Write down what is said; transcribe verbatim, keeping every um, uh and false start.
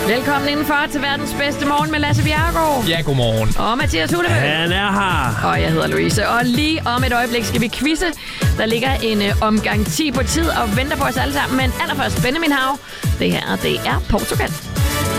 Velkommen indenfor til verdens bedste morgen med Lasse Bjerregaard. Ja, godmorgen. Og Mathias Hullebøl. Han er her. Og jeg hedder Louise. Og lige om et øjeblik skal vi quizze. Der ligger en uh, omgang ti på tid og venter på os alle sammen. Men allerførst Benjamin Hav. Det her, det er Portugal.